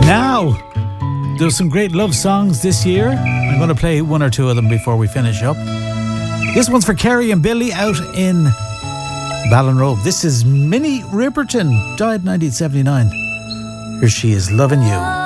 Now, there's some great love songs this year. I'm going to play one or two of them before we finish up. This one's for Kerry and Billy out in Ballinrobe. This is Minnie Riperton, died 1979. Here she is, Loving You.